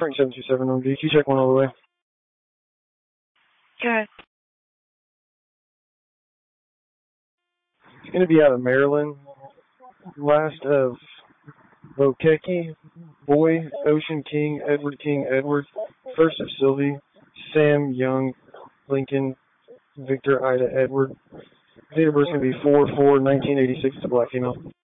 Frank 727 on DQ, check one all the way. Good. It's going to be out of Maryland. Last of Bokeki, Boy, Ocean King, Edward. First of Sylvie, Sam, Young, Lincoln, Victor, Ida, Edward. Date of birth is going to be 4/4/1986. It's a black female.